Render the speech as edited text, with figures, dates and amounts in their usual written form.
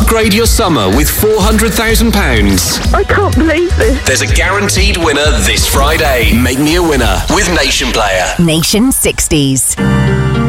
Upgrade your summer with £400,000. I can't believe this. There's a guaranteed winner this Friday. Make me a winner with Nation Player. Nation 60s.